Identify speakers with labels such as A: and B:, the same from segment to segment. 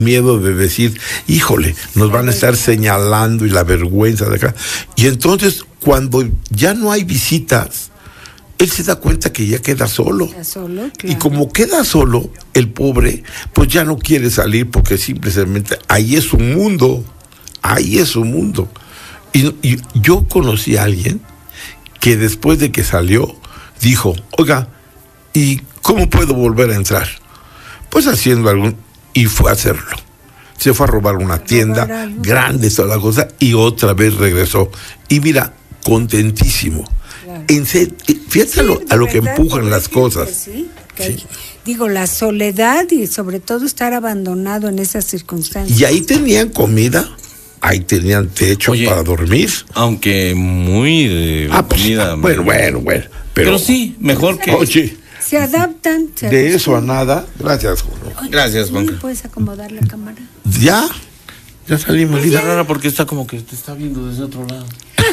A: miedo de decir, híjole, nos van a estar señalando y la vergüenza de acá. Y entonces, cuando ya no hay visitas, él se da cuenta que ya queda solo.
B: Claro.
A: Y como queda solo, el pobre, pues ya no quiere salir porque simplemente ahí es su mundo. Ahí es su mundo. Y yo conocí a alguien que después de que salió, dijo, oiga, ¿y cómo puedo volver a entrar? Pues haciendo algún... Y fue a hacerlo. Se fue a robar una tienda grande, toda la cosa, y otra vez regresó. Y mira, contentísimo. Claro. Fíjate a lo que empujan las cosas.
B: Sí, digo, la soledad y sobre todo estar abandonado en esas circunstancias.
A: Y ahí tenían comida, ahí tenían techo para dormir.
C: Aunque muy comida.
A: Bueno.
C: Pero sí, mejor que...
A: Oye,
B: se adaptan.
A: De eso a nada. Gracias, Juan.
C: Gracias, Juan.
B: ¿Puedes acomodar la cámara?
A: Ya salimos.
C: Es rara porque está como que te está viendo desde otro lado.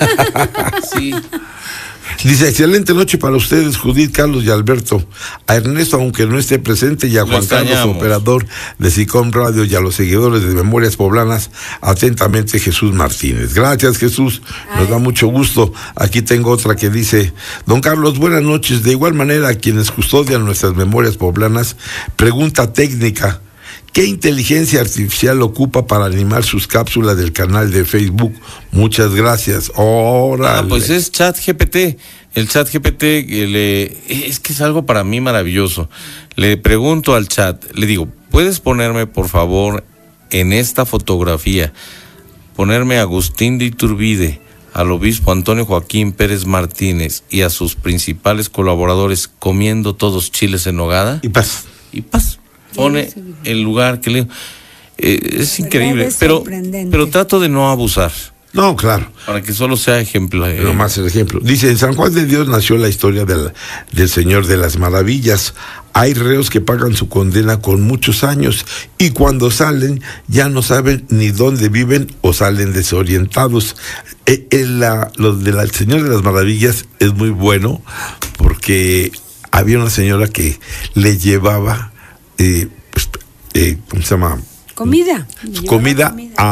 C: Sí.
A: Dice, excelente noche para ustedes, Judith, Carlos y Alberto. A Ernesto, aunque no esté presente, y a Juan Carlos, operador de SICOM Radio, y a los seguidores de Memorias Poblanas, atentamente, Jesús Martínez. Gracias, Jesús, nos da mucho gusto. Aquí tengo otra que dice, don Carlos, buenas noches. De igual manera, a quienes custodian nuestras memorias poblanas, pregunta técnica, ¿qué inteligencia artificial ocupa para animar sus cápsulas del canal de Facebook? Muchas gracias. ¡Órale!
C: Pues es ChatGPT. El ChatGPT es que es algo para mí maravilloso. Le pregunto al chat, le digo, ¿puedes ponerme, por favor, en esta fotografía, ponerme a Agustín de Iturbide, al obispo Antonio Joaquín Pérez Martínez y a sus principales colaboradores comiendo todos chiles en nogada?
A: Y paz.
C: Pone el lugar que le... es increíble, pero trato de no abusar.
A: No, claro.
C: Para que solo sea ejemplo.
A: No más el ejemplo. Dice, en San Juan de Dios nació la historia del Señor de las Maravillas. Hay reos que pagan su condena con muchos años y cuando salen ya no saben ni dónde viven o salen desorientados. Lo del Señor de las Maravillas es muy bueno porque había una señora que le llevaba... ¿cómo se llama? Comida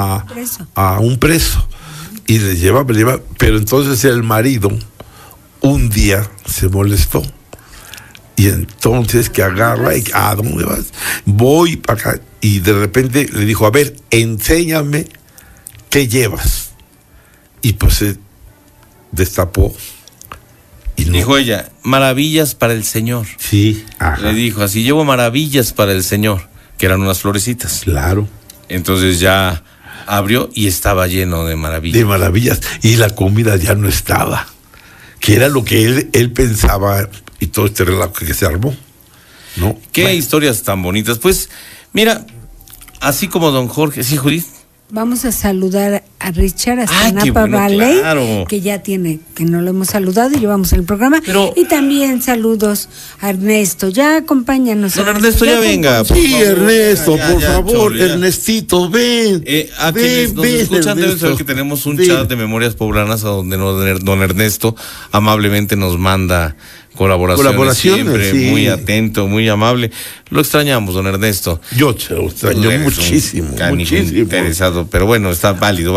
A: a un preso. Y le llevaba, pero entonces el marido un día se molestó. Y entonces que agarra y ¿a dónde vas? Voy para acá. Y de repente le dijo, a ver, enséñame qué llevas. Y pues se destapó. Y no.
C: Dijo ella, maravillas para el Señor.
A: Sí, ajá.
C: Le dijo, así llevo maravillas para el Señor, que eran unas florecitas.
A: Claro.
C: Entonces ya abrió y estaba lleno de maravillas.
A: De maravillas. Y la comida ya no estaba. Que era lo que él pensaba y todo este relajo que se armó. ¿No?
C: Qué historias tan bonitas. Pues, mira, así como don Jorge, ¿sí, Judith?
B: Vamos a saludar a Richard hasta Napa Valley,
C: claro.
B: Que ya tiene, que no lo hemos saludado y llevamos el programa. Y también saludos a Ernesto, ya acompáñanos.
C: Don Ernesto, ya venga.
A: Sí, favor. Ernesto, por favor, Ernestito, ven.
C: A quienes nos escuchan deben saber que tenemos un chat de Memorias Poblanas a donde don Ernesto amablemente nos manda colaboraciones siempre, muy atento, muy amable. Lo extrañamos, don Ernesto.
A: Yo te lo extraño muchísimo.
C: Interesado, pero bueno, está válido.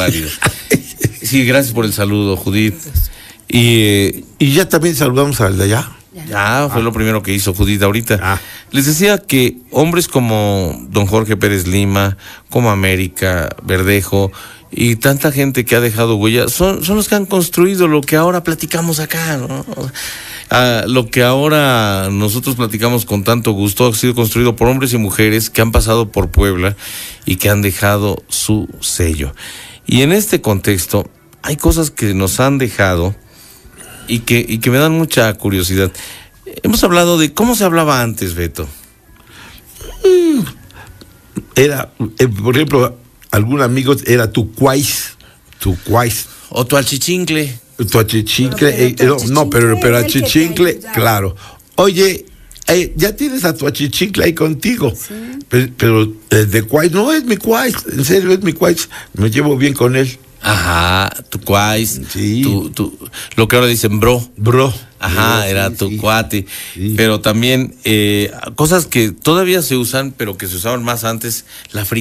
C: Sí, gracias por el saludo, Judith. Y
A: ya también saludamos al de allá.
C: Ya, fue lo primero que hizo Judith ahorita. Les decía que hombres como don Jorge Pérez Lima, como América Verdejo y tanta gente que ha dejado huella, son los que han construido lo que ahora platicamos acá, ¿no? Lo que ahora nosotros platicamos con tanto gusto ha sido construido por hombres y mujeres que han pasado por Puebla y que han dejado su sello. Y en este contexto hay cosas que nos han dejado y que me dan mucha curiosidad. Hemos hablado de cómo se hablaba antes, Beto.
A: Era, por ejemplo, algún amigo era tu cuais.
C: O tu achichincle.
A: Tu achichincle, pero achichincle, claro. Oye, ya tienes a tu achichincle ahí contigo. Sí. Pero de cuais, no es mi cuais, en serio es mi cuais. Me llevo bien con él.
C: Ajá, tu cuais,
A: sí.
C: Lo que ahora dicen bro. Ajá,
A: sí,
C: era tu cuate. Sí. Pero también cosas que todavía se usan, pero que se usaban más antes, la frita.